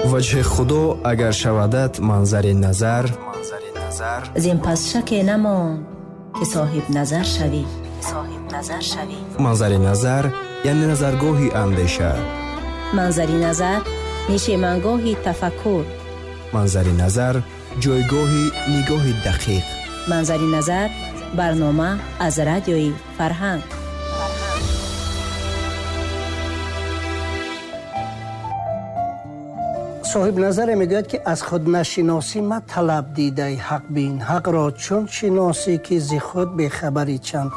وجه خدا اگر شودد منظر نظر زین پس شک نمان که صاحب نظر شوی. منظر نظر یعنی نظرگاهی اندیشه. منظری نظر میشه منگاهی تفکر. منظری نظر جایگاهی نگاه دقیق. منظری نظر برنامه از رادیوی فرهنگ. صاحب نظر میگوید که از خود نشناسی ما طلب دیده حق بین، حق را چون شناسی که زی خود بخبری چند.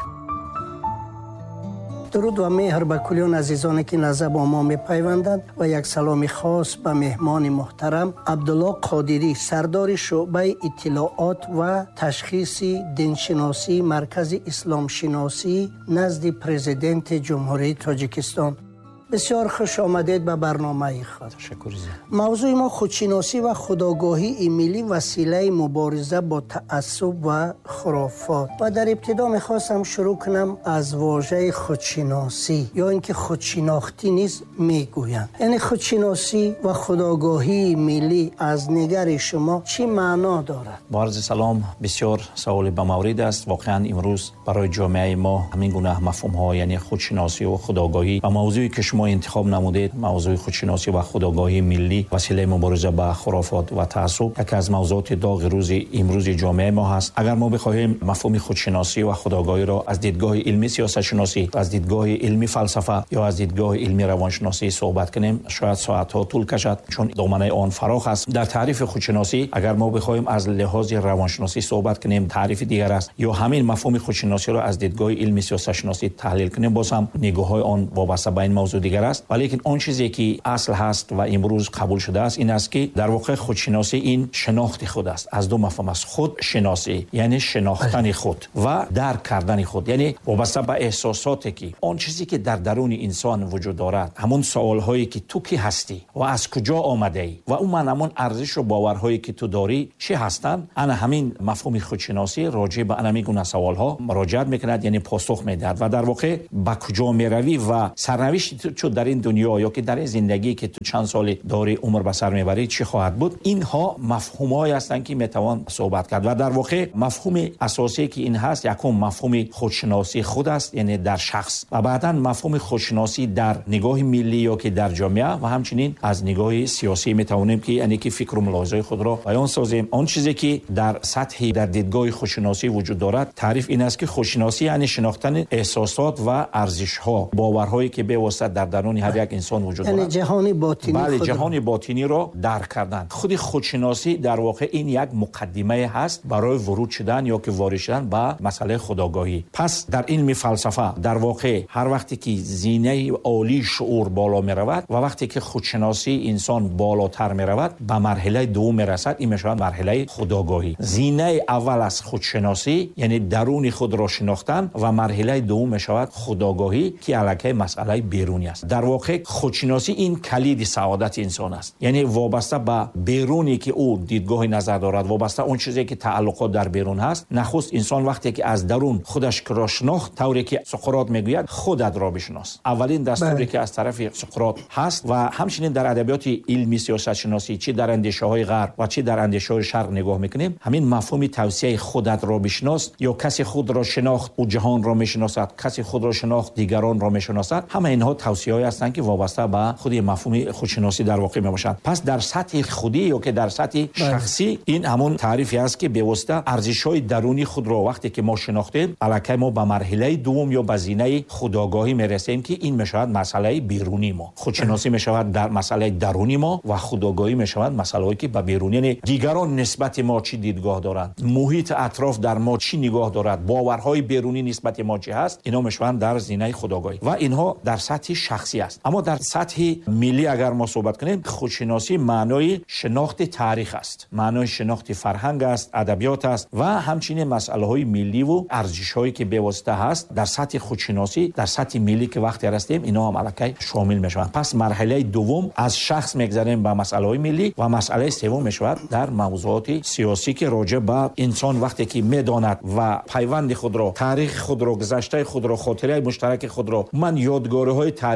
درود و مهر به کلیان عزیزانی که نظر با ما میپیوندند و یک سلام خاص به مهمان محترم عبدالله قادری، سردار شعبه اطلاعات و تشخیص دینشناسی مرکز اسلام شناسی نزد پرزیدنت جمهوری تاجیکستان. بسیار خوش آمدید به برنامه خود. تشکر. موضوع ما خودشناسی و خودآگاهی ملی وسیله مبارزه با تعصب و خرافات. و در ابتدا میخواستم شروع کنم از واژه خودشناسی یا اینکه خودشناختی نیز میگویند. یعنی خودشناسی و خودآگاهی ملی از نظر شما چی معنا دارد؟ با عرض سلام، بسیار سوال به مورد است. واقعا امروز برای جامعه ما همین گونه مفهوم ها یعنی خودشناسی و خودآگاهی و موضوعی که شما انتخاب نمودید، موضوع خودشناسی و خودآگاهی ملی وسیله مبارزه با خرافات و تعصب، یکی از موضوعات داغ روز امروز جامعه ما هست. اگر ما بخواهیم مفهوم خودشناسی و خودآگاهی را از دیدگاه علمی سیاست شناسی، از دیدگاه علمی فلسفه یا از دیدگاه علمی روانشناسی صحبت کنیم، شاید ساعت‌ها طول کشد، چون دامنه آن فراخ است. در تعریف خودشناسی اگر ما بخواهیم از لحاظ روانشناسی صحبت کنیم، تعریف دیگر است، یا همین مفهوم خودشناسی را از دیدگاه علمی سیاست شناسی تحلیل کنیم، باز هم نگاه‌های آن وابسته به این موضوع دیگر است. ولی اون چیزی که اصل هست و امروز قبول شده است این است که در واقع خودشناسی این شناخت خود است. از دو مفهوم است. خود شناسی یعنی شناختن خود و درک کردن خود، یعنی وابسته به احساساتی که اون چیزی که در درون انسان وجود دارد، همون سوال‌هایی که تو کی هستی و از کجا آمده ای و اون همون ارزش و باورهایی که تو داری چی هستند. انا همین مفهوم خودشناسی راجع به همین گونه سوال‌ها مراجعت می‌کند، یعنی پاسخ می‌دهد و در واقع به کجا می‌روی و سرنوشت تو در این دنیا یا که در این زندگی که تو چند سال داری عمر به سر میبری چی خواهد بود. اینها مفهومایی هستند که میتوان صحبت کرد و در واقع مفهوم اساسی که این هست یکم مفهوم خودشناسی خود است، یعنی در شخص، و بعداً مفهوم خودشناسی در نگاه ملی یا که در جامعه و همچنین از نگاه سیاسی میتوانیم که یعنی که فکر و ملاحظه خود را بیان سازیم. آن چیزی که در سطح در دیدگاه خودشناسی وجود دارد، تعریف این است که خودشناسی یعنی شناختن احساسات و ارزش‌ها، باورهایی که به واسطه در درون هر یک انسان وجود دارد، یعنی جهان باطنی. بله، جهان باطنی را درک کردن. خود خودشناسی در واقع این یک مقدمه هست برای ورود شدن یا که وارد شدن به مسئله خودآگاهی. پس در علم فلسفه در واقع هر وقتی که زینه عالی شعور بالا می رود و وقتی که خودشناسی انسان بالاتر می رود به مرحله دوم می رسد، این میشود مرحله خودآگاهی. زینه اول از خودشناسی یعنی درون خود را شناختن و مرحله دوم می شود خودآگاهی که علاقه مسئله بیرونی است. در واقع خودشناسی این کلید سعادت انسان است، یعنی وابسته به بیرونی که او دیدگاه نظر دارد، وابسته اون چیزی که تعلقات در بیرون هست. نخست انسان وقتی که از درون خودش را شناخت، طوری که سقراط میگوید خودت را بشناس، اولین دستوری که از طرف سقراط هست. و همچنین در ادبیات علمی سیاست شناسی، چه در اندیشه های غرب و چه در اندیشه های شرق نگاه میکنیم، همین مفهوم توصیه خودت را بشناس یا کسی خود را شناخت او جهان را میشناسد، کسی خود را شناخت دیگران را میشناسد، همه اینها توصیه‌ای هستند که وابسته به خود مفهوم خودشناسی در واقع میباشد. پس در سطح خودی یا که در سطح شخصی این همون تعریفی است که به واسطه ارزش‌های درونی خود را وقتی که ما شناختیم، الکی ما به مرحله دوم یا به زینه خودآگاهی میرسیم که این میشود مسئله بیرونی ما. خودشناسی میشود در مسئله درونی ما و خودآگاهی میشود مسئله‌ای که به بیرونی دیگران نسبت ما چی دیدگاه دارند، محیط اطراف در ما چی نگاه دارد، باورهای بیرونی نسبت ما چی هست، اینا میشوند در زینه خودآگاهی و اینها در سطح شخصی است. اما در سطح ملی اگر ما صحبت کنیم، خودشناسی معنای شناخت تاریخ است، معنای شناخت فرهنگ است، ادبیات است و همچنین مسائل ملی و ارزش‌هایی که به واسطه هست در سطح خودشناسی، در سطح ملی که وقتی هستیم اینا هم الکی شامل میشوند. پس مرحله دوم از شخص میگذریم به مسائل ملی و مسئله سوم میشود در موضوعات سیاسی که راجع به انسان وقتی که میداند و پیوند خود را، تاریخ خود را، گذشته خود را، خاطره مشترک خود را، من یادگاری‌های تاریخ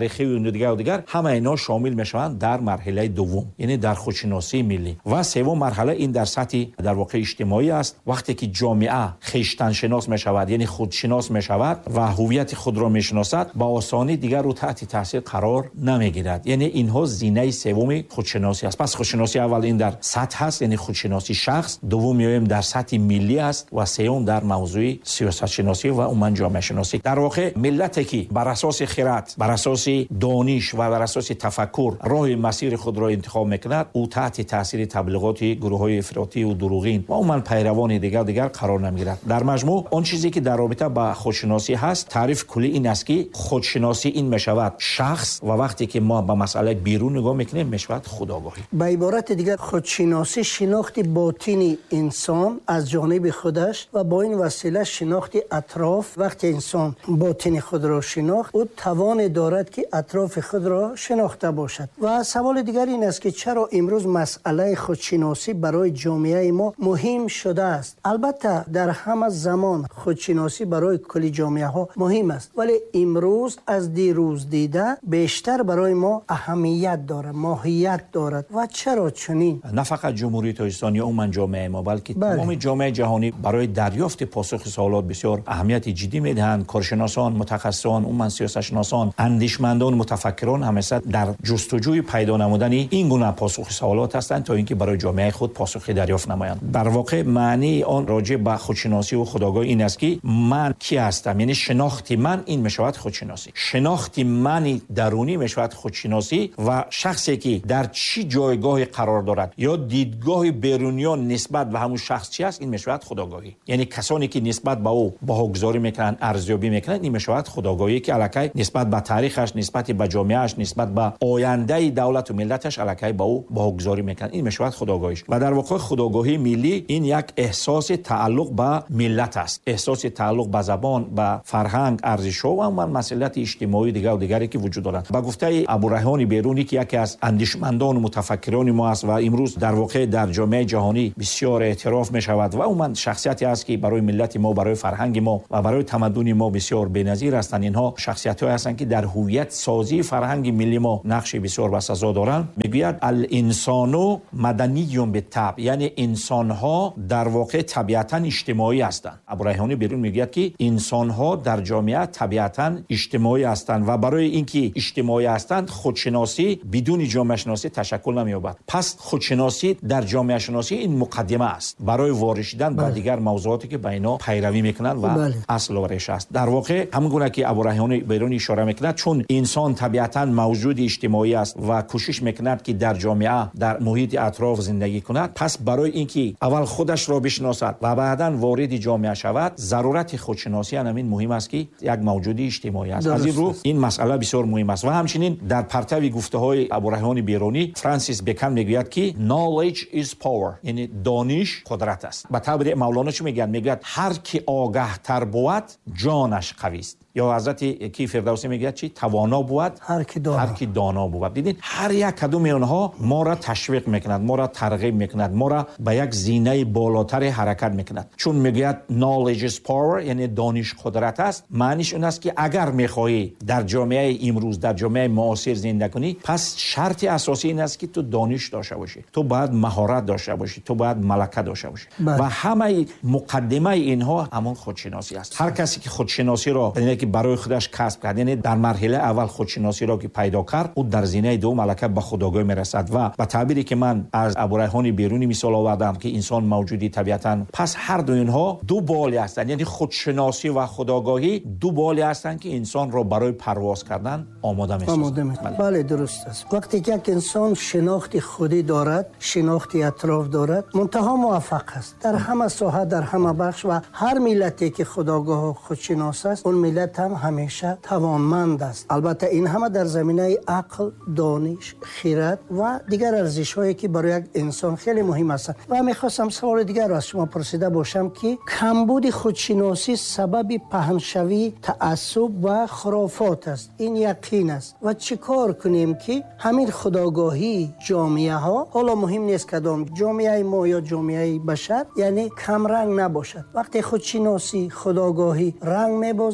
تاریخی و دیگر همه اینا شامل میشوند در مرحله دوم، یعنی در خودشناسی ملی. و سوم مرحله این در سطح در واقع اجتماعی است. وقتی که جامعه خویشتن شناس میشود، یعنی خودشناس میشود و هویت خود را میشناسد، با آسانی دیگر رو تحت تاثیر قرار نمیگیرد. یعنی اینها زینه سوم خودشناسی است. پس خودشناسی اول این در سطح است، یعنی خودشناسی شخص، دوم میایم در سطح ملی است و سوم در موضوع سیاست شناسی و عموما جامعه شناسی. در واقع ملتی که بر اساس خرد، بر اساس دانش و بر اساس تفکر راه مسیر خود را انتخاب میکند، او تحت تاثیر تبلیغات گروه‌های افراطی و دروغین و عموما پیروان دیگر قرار نمیگیرد. در مجموع اون چیزی که در رابطه با خودشناسی هست، تعریف کلی این است که خودشناسی این میشود شخص، و وقتی که ما به مسئله بیرون نگاه میکنیم میشود خودآگاهی. به عبارت دیگر خودشناسی شناخت باطنی انسان از جانب خودش و با این وسیله شناخت اطراف. وقتی انسان باطن خود را شناخت، او توان دارد که اطراف خود را شناخته باشد. و سوال دیگر این است که چرا امروز مسئله خودشناسی برای جامعه ما مهم شده است؟ البته در همه زمان خودشناسی برای کل جامعه ها مهم است، ولی امروز از دیروز دیده بیشتر برای ما اهمیت دارد، ماهیت دارد. و چرا چنین؟ نه فقط جمهوری اسلامی عموما جامعه ما، بلکه تمام جامعه جهانی برای دریافت پاسخ سوالات بسیار اهمیت جدی میدهند. کارشناسان، متخصصان، عموما سیاستشناسان، اندیشمندان، متفکران همیشه در جستجوی پیدا نمودن این گونه پاسخ سوالات هستند تا اینکه برای جامعه خود پاسخ دریافت نمایند. در واقع معنی آن راجع به خودشناسی و خودآگاهی این است که من کی هستم، یعنی شناخت من این میشود خودشناسی. شناخت من درونی میشود خودشناسی و شخصی که در چی جایگاه قرار دارد یا دیدگاه بیرونیان نسبت به همون شخص چی است، این میشود خودآگاهی. یعنی کسانی که نسبت به او باهوگذاری میکنن، ارزیابی میکنن، این میشود خودآگاهی که الکی نسبت به تاریخش، نسبت به جامعهش، نسبت به آینده دولت و ملتش الکی به او باهوگذاری میکنن، این میشود خودآگاهیش. و در واقع خودآگاهی ملی این یک احساس تعلق به ملت است، احساس تعلق به زبان، به فرهنگ، ارزش‌ها و عموما مسائل اجتماعی دیگری که وجود دارند. با گفته ابوریحان بیرونی که یکی از اندیشمندان و متفکران ما است و امروز در واقع در جامعه جهانی بسیار اعتراف می شود و عموما شخصیتی است که برای ملت ما، برای فرهنگ ما و برای تمدن ما بسیار بی‌نظیر هستند. اینها شخصیت‌هایی هستند که در هویت سازی فرهنگ ملی ما نقش بسیار بسزا دارند. میگوید الانسان مدنی بالطبع، یعنی انسان‌ها در واقع طبیعتاً اجتماعی هستند. ابوریحان بیرون میگوید که انسان‌ها در جامعه طبیعتاً اجتماعی هستند و برای اینکه اجتماعی هستند خودشناسی بدون جامعه شناسی تشکل نمی‌یابد. پس خودشناسی در جامعه شناسی این مقدمه است برای وارد شدن به دیگر موضوعاتی که به اینا پیروی میکنند و اصل و ریشه است. در واقع همون گونه که ابوریحان بیرون اشاره میکند، چون انسان طبیعتاً موجود اجتماعی است و کوشش میکند که در جامعه، در محیط اطراف زندگی کند، پس برای اینکه اول خودش را بشناسد و بعداً وارد جامعه شود، ضرورت خودشناسی همین مهم است که یک موجود اجتماعی است. از این رو این مسئله بسیار مهم است. و همچنین در پرتو گفته‌های ابوریحان بیرونی، فرانسیس بیکن میگوید که knowledge is power، یعنی دانش قدرت است. به تعبیر مولانا چی میگن؟ میگوید هر کی آگاه تر بود جانش قوی است. یا حضرت کی فردوسی میگه چی؟ توانا بود هر کی دانا بود. دیدین هر یک کدوم اونها ما را تشویق میکند، ما را ترغیب میکند، ما را به یک زینه بالاتر حرکت میکند. چون میگه knowledge is power، یعنی دانش قدرت است. معنیش اون است که اگر میخواهی در جامعه امروز، در جامعه معاصر زندگی کنی، پس شرط اساسی این است که تو دانش داشته باشی، تو باید مهارت داشته باشی، تو باید ملکه داشته باشی. و همه مقدمه اینها همون خودشناسی است. هر کسی که خودشناسی را که برای خودش کسب کرد، یعنی در مرحله اول خودشناسی را که پیدا کرد، او در زینه دوم ملکه به خودآگاهی میرسد. و با تعبیری که من از ابوریحان بیرونی مثال آوردم که انسان موجودی طبیعتاً، پس هر دو اینها دو بالی هستند، یعنی خودشناسی و خودآگاهی دو بالی هستند که انسان را برای پرواز کردن آماده می‌سازند. بله درست است. وقتی که یک انسان شناخت خودی دارد، شناخت اطراف دارد، منتها موفق است در همه ساحه، در همه بخش. و هر ملتی که خودآگاه و خودشناس است، اون ملت هم همیشه توانمند است. البته این همه در زمینه عقل، دانش، خرد و دیگر ارزش‌هایی که برای یک انسان خیلی مهم است. و می‌خواستم سوال دیگر را از شما پرسیده باشم که کمبود خودشناسی سبب پهنشوی تعصب و خرافات است. این یقین است. و چیکار کنیم که همین خودآگاهی جامعه ها، حالا مهم نیست کدام جامعه ما یا جامعه بشر، یعنی کم رنگ نباشد. وقتی خودشناسی، خودآگاهی رنگ می‌بازد،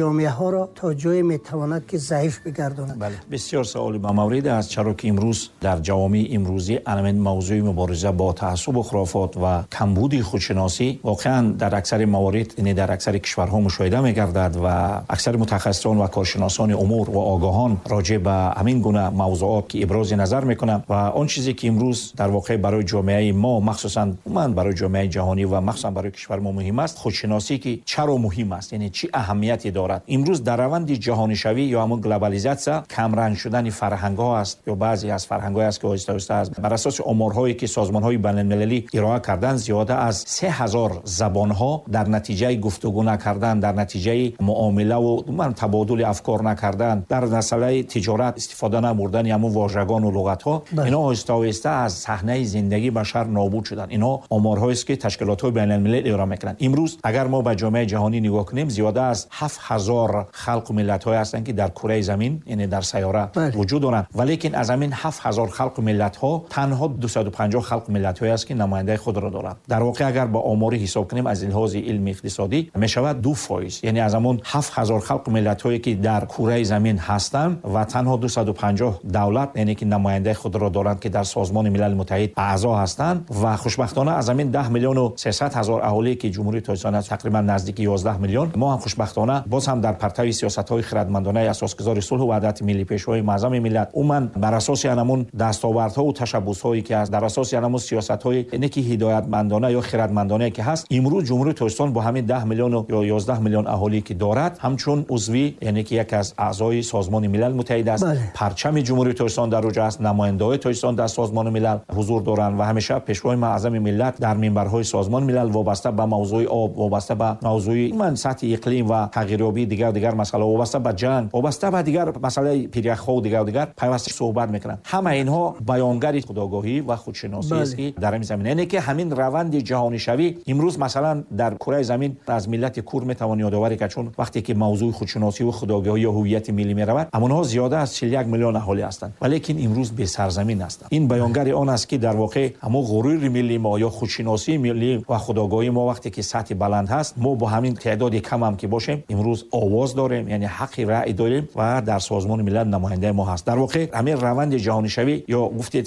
جامعه ها را تا جای میتواند که ضعیف بگرداند. بله، بسیار سوالی با مورد است، چرا که امروز در جوامع امروزی همین موضوع مبارزه با تعصب و خرافات و کمبود خودشناسی واقعا در اکثر موارد، یعنی در اکثر کشورها مشاهده می‌گردد و اکثر متخصصان و کارشناسان امور و آگاهان راجع به همین گونه موضوعات که ابراز نظر میکنند و آن چیزی که امروز در واقع برای جامعه ما، مخصوصا من برای جامعه جهانی و مخصوصا برای کشور ما مهم است، خودشناسی که چرا مهم است، یعنی چی اهمیتی دارد. امروز در روند جهانی شوی یا همون گلوبالیزاسیون کمرنگ شدن فرهنگ‌ها است یا بعضی از فرهنگ‌ها است که آهسته است بر اساس آمارهایی که سازمان‌های بین‌المللی ارائه کردن زیاده از 3000 زبان‌ها در نتیجه گفتگو نکردن، در نتیجه معامله و تبادل افکار نکردن، در مسئله تجارت استفاده نمردن همون واژگان و لغت‌ها، اینا آهسته از صحنه زندگی بشر نابود شدن. اینا آمارهایی است که تشکیلات‌های بین‌المللی ارائه می‌کنند. امروز اگر ما به جامعه جهانی نگاه کنیم، زیاده از 7000 خلق و ملت‌های هستند که در کره زمین، یعنی در سیاره وجود دارند، ولی از همین 7000 خلق و ملت‌ها تنها 250 خلق و ملت‌هایی است که نماینده خود را دارند. در واقع اگر با آمار حساب کنیم از لحاظ علمی اقتصادی میشود 2%، یعنی از همون 7000 خلق و ملت‌هایی که در کره زمین هستند و تنها 250 دولت، یعنی که نماینده خود را دارند که در سازمان ملل متحد اعضا هستند و خوشبختانه از همین 10 میلیون و 300 هزار اهالی که جمهوری تاجیکستان تقریبا نزدیک 11 میلیون، ما هم خوشبختانه باز هم در پرتو سیاست‌های خردمندانه اساسگذار صلح و وحدت ملی پیشوای معظم ملت عموما بر اساس همون دستاوردها و تشبث‌هایی که از در اساس همون سیاست‌های اینکه هدایتمندانه یا خردمندانه که هست، امروز جمهوری تاجیکستان با همین 10 میلیون یا 11 میلیون اهالی که دارد همچون عضوی، یعنی که یک از اعضای سازمان ملل متحد است، پرچم جمهوری تاجیکستان در اوج است، نماینده‌های تاجیکستان در سازمان ملل حضور دارند و همیشه پیشوای معظم ملت در منبرهای سازمان ملل وابسته به موضوع آب، وابسته به موضوع سطح اقلیم و تغییرآبی، دیگر مسائل وابسته به جنگ، وابسته به دیگر مسائل پیریخ‌ها و دیگر پیوسته صحبت میکنند. همه اینها بیانگر خودآگاهی و خودشناسی است که در این زمینه، یعنی که همین روند جهانی شوی امروز مثلا در کره زمین از ملت کور میتوان یادآوری که چون وقتی که موضوع خودشناسی و خودآگاهی یا هویت ملی میرود، همونها زیاده از 41 میلیون اهالی هستند، ولی امروز به سرزمین هستند. این بیانگر آن است که در واقع همون غرور ملی ما یا خودشناسی ملی و خودآگاهی ما وقتی که سطح بلند هست، ما با همین تعداد کم هم که باشیم امروز آواز داریم، یعنی حق رأی داریم و در سازمان ملل نماینده ما هست. در واقع همین روند جهانی شوی یا گفتید